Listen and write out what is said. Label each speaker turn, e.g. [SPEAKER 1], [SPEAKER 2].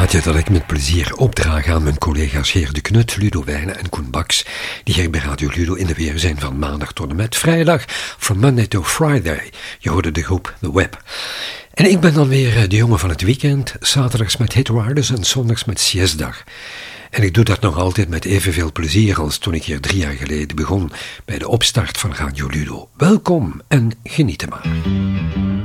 [SPEAKER 1] plaatje dat ik met plezier opdraag aan mijn collega's Geert de Knut, Ludo Wijnen en Koen Baks, die hier bij Radio Ludo in de weer zijn van maandag tot en met vrijdag, from Monday to Friday. Je hoorde de groep The Web. En ik ben dan weer de jongen van het weekend, zaterdags met Hit Riders en zondags met Siestdag. En ik doe dat nog altijd met evenveel plezier als toen ik hier 3 jaar geleden begon bij de opstart van Radio Ludo. Welkom en geniet er maar.